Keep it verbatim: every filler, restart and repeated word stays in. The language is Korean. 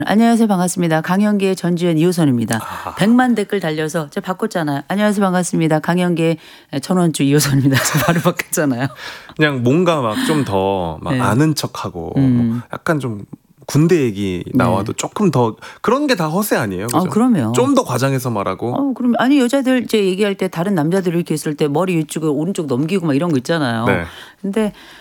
안녕하세요. 반갑습니다. 강연계의 전지현 이호선입니다. 아. 백만 댓글 달려서 제가 바꿨잖아요. 안녕하세요. 반갑습니다. 강연계의 천원주 이호선입니다. 제가 바로 바꿨잖아요. 그냥 뭔가 막 좀 더 막 네. 아는 척하고 음. 뭐 약간 좀 군대 얘기 나와도 네. 조금 더 그런 게 다 허세 아니에요? 그죠? 아, 그럼요. 좀 더 과장해서 말하고. 어, 그럼 아니 여자들 제 얘기할 때 다른 남자들 이렇게 있을 때 머리 이쪽에 오른쪽 넘기고 막 이런 거 있잖아요. 네. 근데